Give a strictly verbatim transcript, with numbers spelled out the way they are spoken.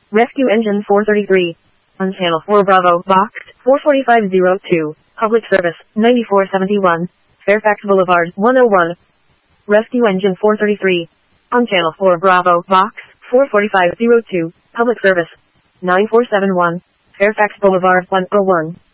Rescue Engine four thirty-three. On Channel four Bravo, Box four forty-five oh two. Public Service, ninety-four seventy-one. Fairfax Boulevard, one oh one. Rescue Engine four thirty-three. On Channel four Bravo, Box four forty-five oh two. Public Service, nine four seven one. Fairfax Boulevard, one oh one.